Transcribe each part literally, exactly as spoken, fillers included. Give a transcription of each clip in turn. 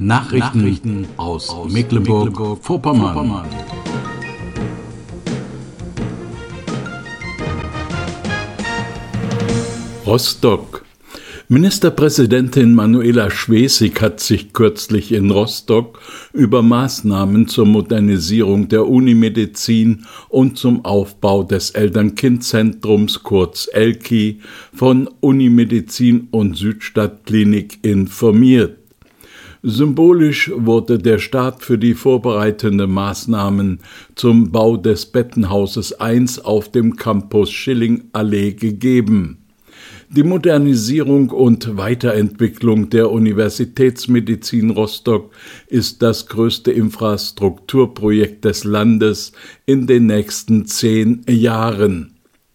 Nachrichten, Nachrichten aus, aus Mecklenburg-Vorpommern. Mecklenburg Rostock. Ministerpräsidentin Manuela Schwesig hat sich kürzlich in Rostock über Maßnahmen zur Modernisierung der Unimedizin und zum Aufbau des Eltern-Kind-Zentrums kurz E L K I von Unimedizin und Südstadtklinik informiert. Symbolisch wurde der Start für die vorbereitenden Maßnahmen zum Bau des Bettenhauses eins auf dem Campus Schilling-Allee gegeben. Die Modernisierung und Weiterentwicklung der Universitätsmedizin Rostock ist das größte Infrastrukturprojekt des Landes in den nächsten zehn Jahren.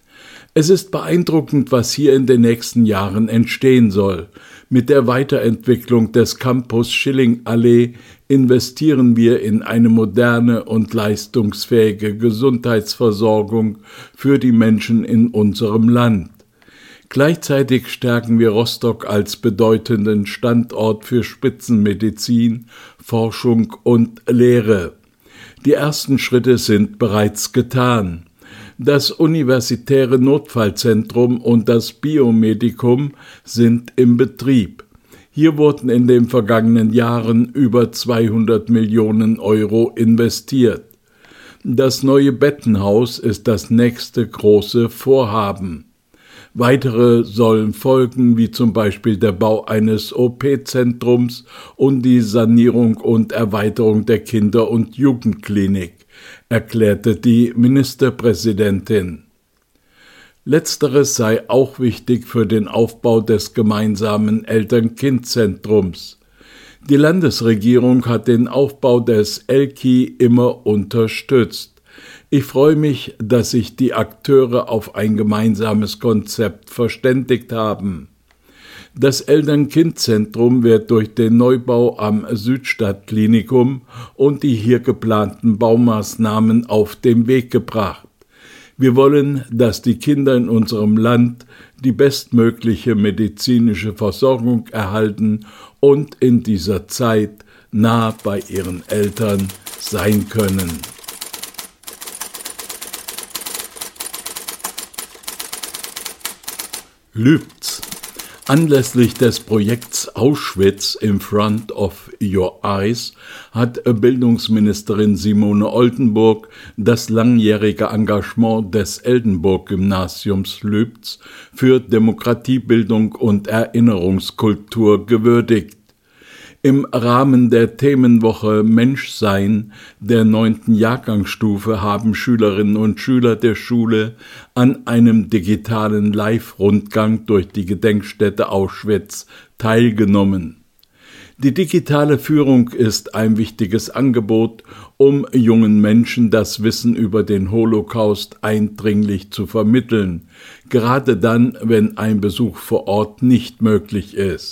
Es ist beeindruckend, was hier in den nächsten Jahren entstehen soll. Mit der Weiterentwicklung des Campus Schilling-Allee investieren wir in eine moderne und leistungsfähige Gesundheitsversorgung für die Menschen in unserem Land. Gleichzeitig stärken wir Rostock als bedeutenden Standort für Spitzenmedizin, Forschung und Lehre. Die ersten Schritte sind bereits getan. Das Universitäre Notfallzentrum und das Biomedikum sind im Betrieb. Hier wurden in den vergangenen Jahren über zweihundert Millionen Euro investiert. Das neue Bettenhaus ist das nächste große Vorhaben. Weitere sollen folgen, wie zum Beispiel der Bau eines O P-Zentrums und die Sanierung und Erweiterung der Kinder- und Jugendklinik, erklärte die Ministerpräsidentin. Letzteres sei auch wichtig für den Aufbau des gemeinsamen Eltern-Kind-Zentrums. Die Landesregierung hat den Aufbau des E L K I immer unterstützt. Ich freue mich, dass sich die Akteure auf ein gemeinsames Konzept verständigt haben. Das Eltern-Kind-Zentrum wird durch den Neubau am Südstadtklinikum und die hier geplanten Baumaßnahmen auf den Weg gebracht. Wir wollen, dass die Kinder in unserem Land die bestmögliche medizinische Versorgung erhalten und in dieser Zeit nah bei ihren Eltern sein können. Lübz. Anlässlich des Projekts Auschwitz in Front of Your Eyes hat Bildungsministerin Simone Oldenburg das langjährige Engagement des Eldenburg-Gymnasiums Lübz für Demokratiebildung und Erinnerungskultur gewürdigt. Im Rahmen der Themenwoche Menschsein der neunten Jahrgangsstufe haben Schülerinnen und Schüler der Schule an einem digitalen Live-Rundgang durch die Gedenkstätte Auschwitz teilgenommen. Die digitale Führung ist ein wichtiges Angebot, um jungen Menschen das Wissen über den Holocaust eindringlich zu vermitteln, gerade dann, wenn ein Besuch vor Ort nicht möglich ist.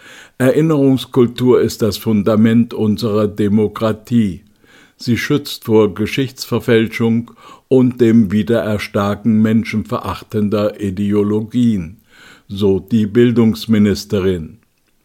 Erinnerungskultur ist das Fundament unserer Demokratie. Sie schützt vor Geschichtsverfälschung und dem Wiedererstarken menschenverachtender Ideologien, so die Bildungsministerin.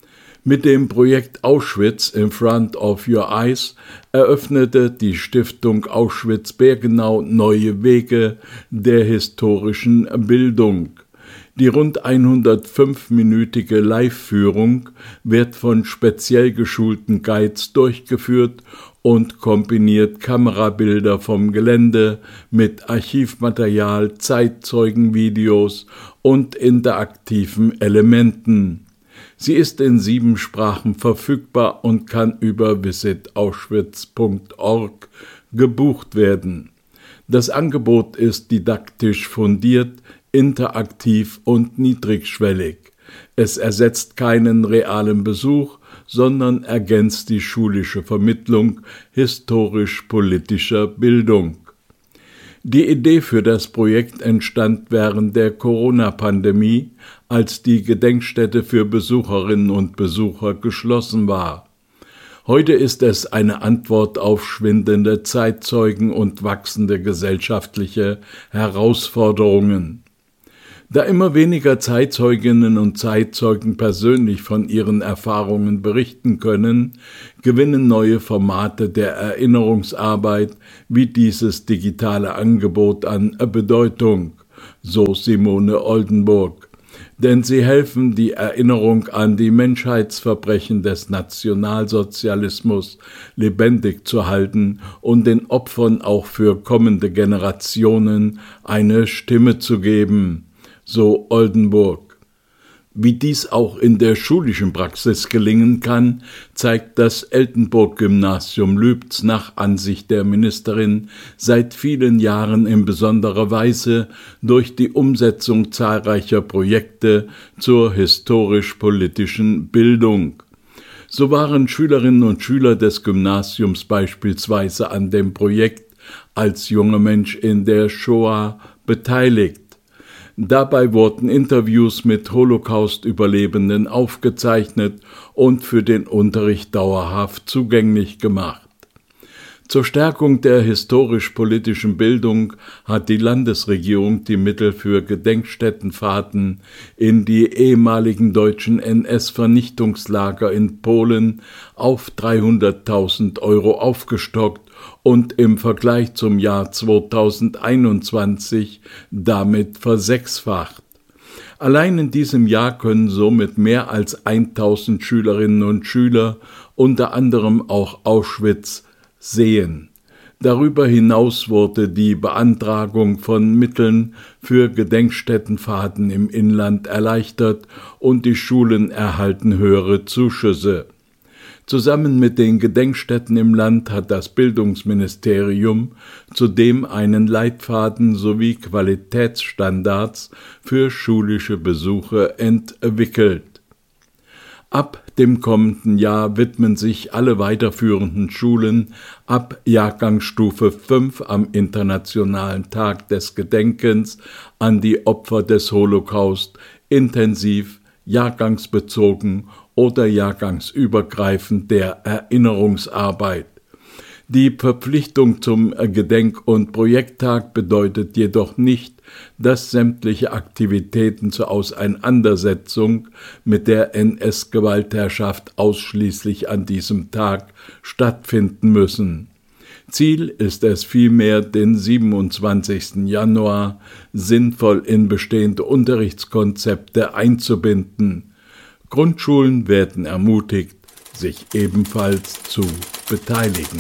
Mit dem Projekt Auschwitz in Front of Your Eyes eröffnete die Stiftung Auschwitz-Birkenau neue Wege der historischen Bildung. Die rund hundertfünfminütige Live-Führung wird von speziell geschulten Guides durchgeführt und kombiniert Kamerabilder vom Gelände mit Archivmaterial, Zeitzeugenvideos und interaktiven Elementen. Sie ist in sieben Sprachen verfügbar und kann über visit auschwitz punkt org gebucht werden. Das Angebot ist didaktisch fundiert, interaktiv und niedrigschwellig. Es ersetzt keinen realen Besuch, sondern ergänzt die schulische Vermittlung historisch-politischer Bildung. Die Idee für das Projekt entstand während der Corona-Pandemie, als die Gedenkstätte für Besucherinnen und Besucher geschlossen war. Heute ist es eine Antwort auf schwindende Zeitzeugen und wachsende gesellschaftliche Herausforderungen. Da immer weniger Zeitzeuginnen und Zeitzeugen persönlich von ihren Erfahrungen berichten können, gewinnen neue Formate der Erinnerungsarbeit wie dieses digitale Angebot an Bedeutung, so Simone Oldenburg. Denn sie helfen, die Erinnerung an die Menschheitsverbrechen des Nationalsozialismus lebendig zu halten und den Opfern auch für kommende Generationen eine Stimme zu geben, so Oldenburg. Wie dies auch in der schulischen Praxis gelingen kann, zeigt das Eltenburg-Gymnasium Lübz nach Ansicht der Ministerin seit vielen Jahren in besonderer Weise durch die Umsetzung zahlreicher Projekte zur historisch-politischen Bildung. So waren Schülerinnen und Schüler des Gymnasiums beispielsweise an dem Projekt Als junger Mensch in der Shoah beteiligt. Dabei wurden Interviews mit Holocaust-Überlebenden aufgezeichnet und für den Unterricht dauerhaft zugänglich gemacht. Zur Stärkung der historisch-politischen Bildung hat die Landesregierung die Mittel für Gedenkstättenfahrten in die ehemaligen deutschen N S-Vernichtungslager in Polen auf dreihunderttausend Euro aufgestockt und im Vergleich zum Jahr zweitausendeinundzwanzig damit versechsfacht. Allein in diesem Jahr können somit mehr als tausend Schülerinnen und Schüler, unter anderem auch Auschwitz, sehen. Darüber hinaus wurde die Beantragung von Mitteln für Gedenkstättenfahrten im Inland erleichtert und die Schulen erhalten höhere Zuschüsse. Zusammen mit den Gedenkstätten im Land hat das Bildungsministerium zudem einen Leitfaden sowie Qualitätsstandards für schulische Besuche entwickelt. Ab dem kommenden Jahr widmen sich alle weiterführenden Schulen ab Jahrgangsstufe fünf am Internationalen Tag des Gedenkens an die Opfer des Holocaust intensiv, jahrgangsbezogen oder jahrgangsübergreifend der Erinnerungsarbeit. Die Verpflichtung zum Gedenk- und Projekttag bedeutet jedoch nicht, dass sämtliche Aktivitäten zur Auseinandersetzung mit der N S-Gewaltherrschaft ausschließlich an diesem Tag stattfinden müssen. Ziel ist es vielmehr, den siebenundzwanzigsten Januar sinnvoll in bestehende Unterrichtskonzepte einzubinden. Grundschulen werden ermutigt, sich ebenfalls zu beteiligen.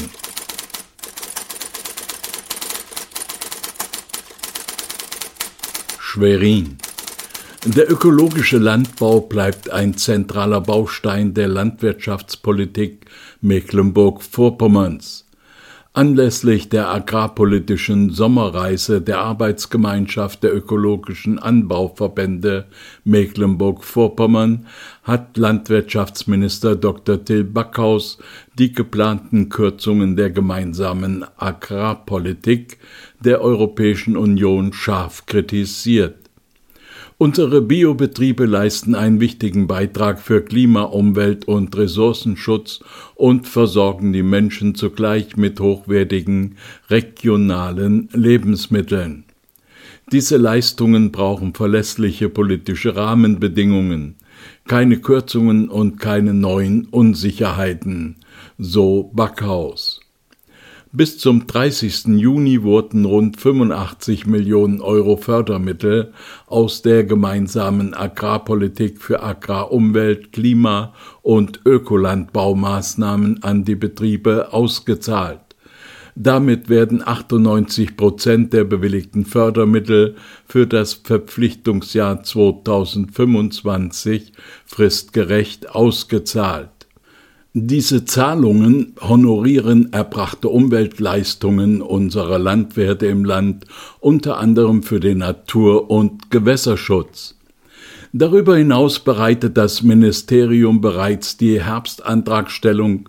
Schwerin. Der ökologische Landbau bleibt ein zentraler Baustein der Landwirtschaftspolitik Mecklenburg-Vorpommerns. Anlässlich der agrarpolitischen Sommerreise der Arbeitsgemeinschaft der ökologischen Anbauverbände Mecklenburg-Vorpommern hat Landwirtschaftsminister Doktor Till Backhaus die geplanten Kürzungen der gemeinsamen Agrarpolitik der Europäischen Union scharf kritisiert. Unsere Biobetriebe leisten einen wichtigen Beitrag für Klima-, Umwelt- und Ressourcenschutz und versorgen die Menschen zugleich mit hochwertigen, regionalen Lebensmitteln. Diese Leistungen brauchen verlässliche politische Rahmenbedingungen, keine Kürzungen und keine neuen Unsicherheiten, so Backhaus. Bis zum dreißigsten Juni wurden rund fünfundachtzig Millionen Euro Fördermittel aus der gemeinsamen Agrarpolitik für Agrar-, Umwelt-, Klima- und Ökolandbaumaßnahmen an die Betriebe ausgezahlt. Damit werden achtundneunzig Prozent der bewilligten Fördermittel für das Verpflichtungsjahr zweitausendfünfundzwanzig fristgerecht ausgezahlt. Diese Zahlungen honorieren erbrachte Umweltleistungen unserer Landwirte im Land, unter anderem für den Natur- und Gewässerschutz. Darüber hinaus bereitet das Ministerium bereits die Herbstantragstellung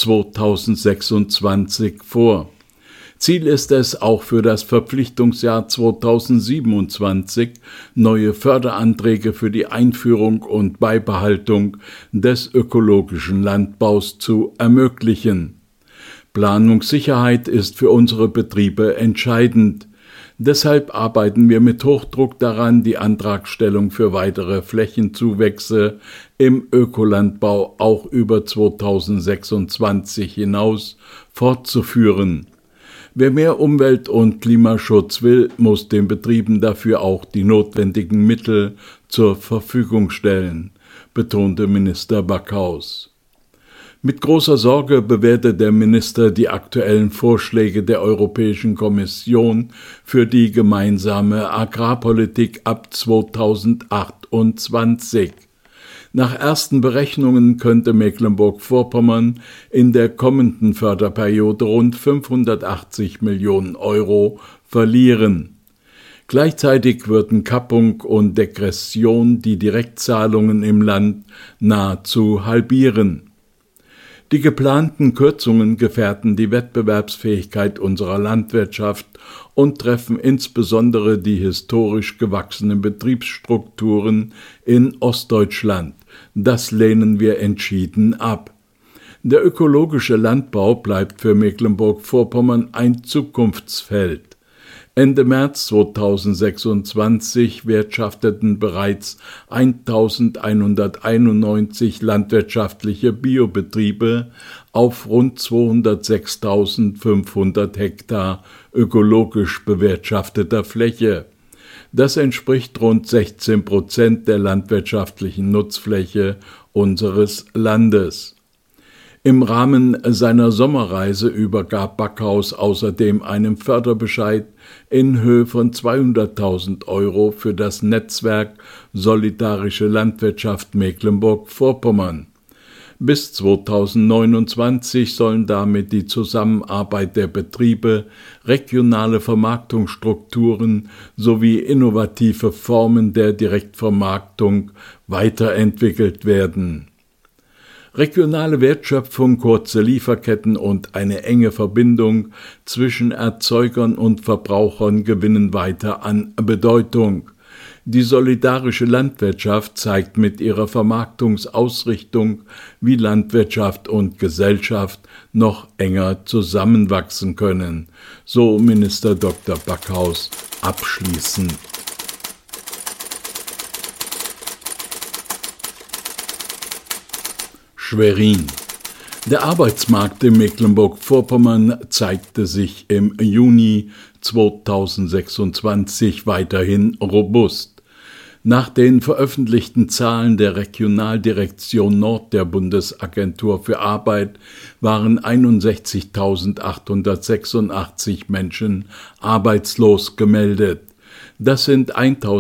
zweitausendsechsundzwanzig vor. Ziel ist es, auch für das Verpflichtungsjahr zweitausendsiebenundzwanzig neue Förderanträge für die Einführung und Beibehaltung des ökologischen Landbaus zu ermöglichen. Planungssicherheit ist für unsere Betriebe entscheidend. Deshalb arbeiten wir mit Hochdruck daran, die Antragstellung für weitere Flächenzuwächse im Ökolandbau auch über zweitausendsechsundzwanzig hinaus fortzuführen. Wer mehr Umwelt- und Klimaschutz will, muss den Betrieben dafür auch die notwendigen Mittel zur Verfügung stellen, betonte Minister Backhaus. Mit großer Sorge bewertet der Minister die aktuellen Vorschläge der Europäischen Kommission für die gemeinsame Agrarpolitik ab zweitausendachtundzwanzig. Nach ersten Berechnungen könnte Mecklenburg-Vorpommern in der kommenden Förderperiode rund fünfhundertachtzig Millionen Euro verlieren. Gleichzeitig würden Kappung und Degression die Direktzahlungen im Land nahezu halbieren. Die geplanten Kürzungen gefährden die Wettbewerbsfähigkeit unserer Landwirtschaft und treffen insbesondere die historisch gewachsenen Betriebsstrukturen in Ostdeutschland. Das lehnen wir entschieden ab. Der ökologische Landbau bleibt für Mecklenburg-Vorpommern ein Zukunftsfeld. Ende März zweitausendsechsundzwanzig wirtschafteten bereits eintausendeinhunderteinundneunzig landwirtschaftliche Biobetriebe auf rund zweihundertsechstausendfünfhundert Hektar ökologisch bewirtschafteter Fläche. Das entspricht rund sechzehn Prozent der landwirtschaftlichen Nutzfläche unseres Landes. Im Rahmen seiner Sommerreise übergab Backhaus außerdem einen Förderbescheid in Höhe von zweihunderttausend Euro für das Netzwerk Solidarische Landwirtschaft Mecklenburg-Vorpommern. Bis zweitausendneunundzwanzig sollen damit die Zusammenarbeit der Betriebe, regionale Vermarktungsstrukturen sowie innovative Formen der Direktvermarktung weiterentwickelt werden. Regionale Wertschöpfung, kurze Lieferketten und eine enge Verbindung zwischen Erzeugern und Verbrauchern gewinnen weiter an Bedeutung. Die solidarische Landwirtschaft zeigt mit ihrer Vermarktungsausrichtung, wie Landwirtschaft und Gesellschaft noch enger zusammenwachsen können, so Minister Doktor Backhaus abschließend. Schwerin. Der Arbeitsmarkt in Mecklenburg-Vorpommern zeigte sich im Juni zweitausendsechsundzwanzig weiterhin robust. Nach den veröffentlichten Zahlen der Regionaldirektion Nord der Bundesagentur für Arbeit waren einundsechzigtausendachthundertsechsundachtzig Menschen arbeitslos gemeldet. Das sind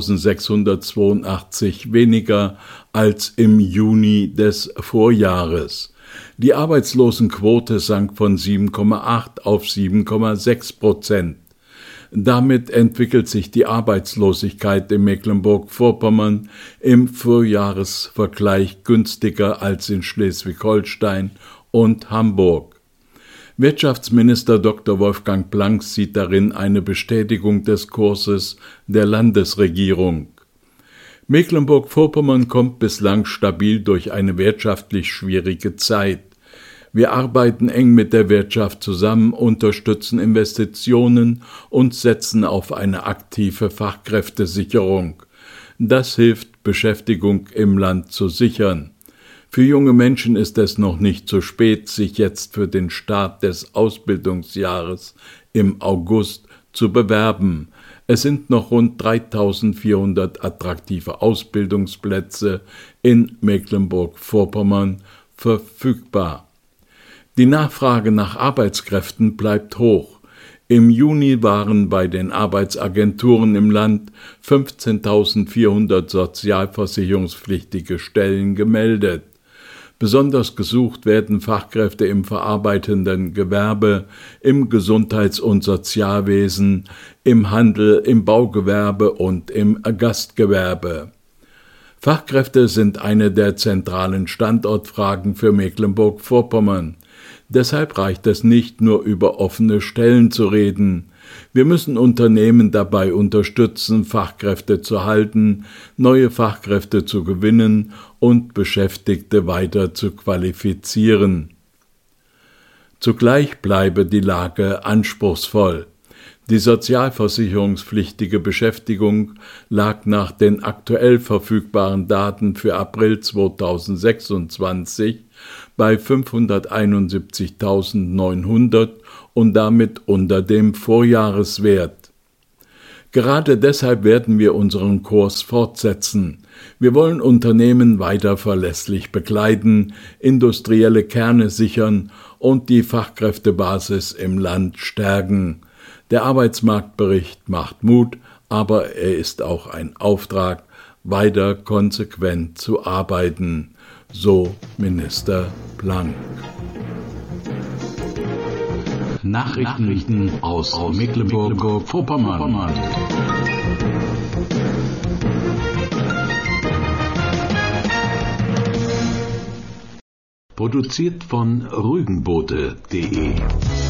eintausendsechshundertzweiundachtzig weniger als im Juni des Vorjahres. Die Arbeitslosenquote sank von sieben Komma acht auf sieben Komma sechs Prozent. Damit entwickelt sich die Arbeitslosigkeit in Mecklenburg-Vorpommern im Vorjahresvergleich günstiger als in Schleswig-Holstein und Hamburg. Wirtschaftsminister Doktor Wolfgang Blank sieht darin eine Bestätigung des Kurses der Landesregierung. Mecklenburg-Vorpommern kommt bislang stabil durch eine wirtschaftlich schwierige Zeit. Wir arbeiten eng mit der Wirtschaft zusammen, unterstützen Investitionen und setzen auf eine aktive Fachkräftesicherung. Das hilft, Beschäftigung im Land zu sichern. Für junge Menschen ist es noch nicht zu spät, sich jetzt für den Start des Ausbildungsjahres im August zu bewerben. Es sind noch rund dreitausendvierhundert attraktive Ausbildungsplätze in Mecklenburg-Vorpommern verfügbar. Die Nachfrage nach Arbeitskräften bleibt hoch. Im Juni waren bei den Arbeitsagenturen im Land fünfzehntausendvierhundert sozialversicherungspflichtige Stellen gemeldet. Besonders gesucht werden Fachkräfte im verarbeitenden Gewerbe, im Gesundheits- und Sozialwesen, im Handel, im Baugewerbe und im Gastgewerbe. Fachkräfte sind eine der zentralen Standortfragen für Mecklenburg-Vorpommern. Deshalb reicht es nicht, nur über offene Stellen zu reden. Wir müssen Unternehmen dabei unterstützen, Fachkräfte zu halten, neue Fachkräfte zu gewinnen und Beschäftigte weiter zu qualifizieren. Zugleich bleibe die Lage anspruchsvoll. Die sozialversicherungspflichtige Beschäftigung lag nach den aktuell verfügbaren Daten für April zweitausendsechsundzwanzig bei fünfhunderteinundsiebzigtausendneunhundert und damit unter dem Vorjahreswert. Gerade deshalb werden wir unseren Kurs fortsetzen. Wir wollen Unternehmen weiter verlässlich begleiten, industrielle Kerne sichern und die Fachkräftebasis im Land stärken. Der Arbeitsmarktbericht macht Mut, aber er ist auch ein Auftrag, weiter konsequent zu arbeiten, so Minister Blank. Nachrichten aus Mecklenburg-Vorpommern. Produziert von Rügenboote punkt de